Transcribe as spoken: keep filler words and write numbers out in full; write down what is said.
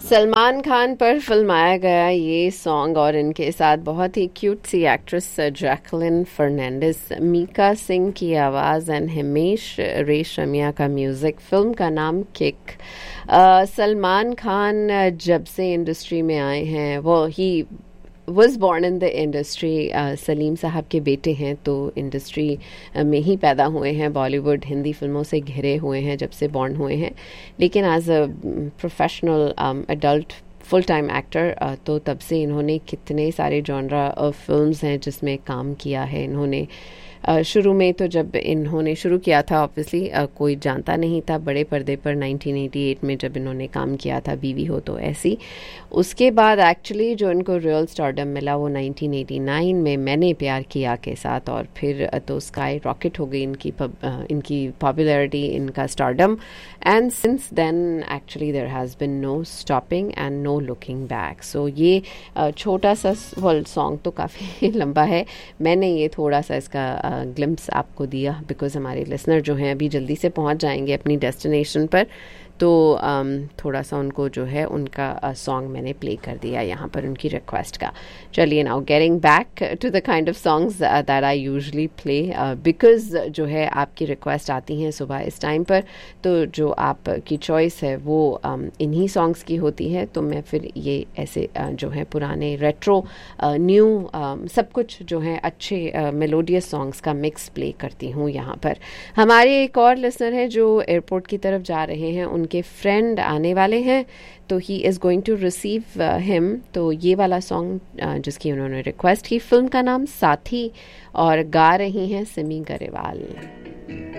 सलमान खान पर फिल्माया गया ये सॉन्ग और इनके साथ बहुत ही क्यूट सी एक्ट्रेस जैकलिन फर्नांडिस, मीका सिंह की आवाज़ एंड हिमेश रेशमिया का म्यूज़िक। फिल्म का नाम किक। सलमान खान जब से इंडस्ट्री में आए हैं, वो he was born in the industry. Salim साहब के बेटे हैं, तो इंडस्ट्री में ही पैदा हुए हैं, बॉलीवुड हिंदी फिल्मों से घिरे हुए हैं जब से बॉर्न हुए हैं। लेकिन as a professional adult full time actor तो तब से इन्होंने कितने सारे जॉनरा ऑफ फिल्म्स हैं जिसमें काम किया है इन्होंने। Uh, शुरू में तो जब इन्होंने शुरू किया था ऑब्वियसली uh, कोई जानता नहीं था बड़े पर्दे पर। नाइनटीन एटी एट में जब इन्होंने काम किया था बीवी हो तो ऐसी। उसके बाद एक्चुअली जो इनको रियल स्टारडम मिला वो नाइनटीन एटी नाइन में मैंने प्यार किया के साथ, और फिर uh, तो स्काई रॉकेट हो गई इनकी uh, इनकी पॉपुलैरिटी, इनका stardom. And since then actually there has been no stopping and no looking back. सो ये uh, छोटा सा सॉन्ग तो काफ़ी लंबा है, मैंने ये थोड़ा सा इसका ग्लिम्प्स uh, आपको दिया बिकॉज हमारे लिसनर जो हैं अभी जल्दी से पहुंच जाएंगे अपनी डेस्टिनेशन पर, तो um, थोड़ा सा उनको जो है उनका सॉन्ग uh, मैंने प्ले कर दिया यहाँ पर उनकी रिक्वेस्ट का। चलिए now getting back to the kind of songs that I usually play because जो है आपकी रिक्वेस्ट आती हैं सुबह इस टाइम पर, तो जो आपकी चॉइस है वो um, इन्हीं सॉन्ग्स की होती है। तो मैं फिर ये ऐसे uh, जो है पुराने रेट्रो न्यू uh, सब कुछ जो है अच्छे मेलोडियस uh, सॉन्ग्स का मिक्स प्ले करती हूँ यहाँ पर। हमारे एक और लिसनर है जो एयरपोर्ट की तरफ जा रहे हैं, उनके फ्रेंड आने वाले हैं, तो he is going to receive him. तो ये वाला सॉन्ग uh, जिसकी उन्होंने रिक्वेस्ट की, फिल्म का नाम साथी और गा रही हैं सिमी गरेवाल।